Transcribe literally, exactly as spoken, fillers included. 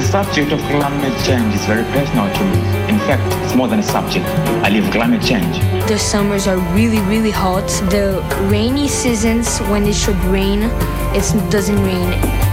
subject of climate change is very personal to me. In fact, it's more than a subject. I live climate change. The summers are really, really hot. The rainy seasons, when it should rain, it doesn't rain.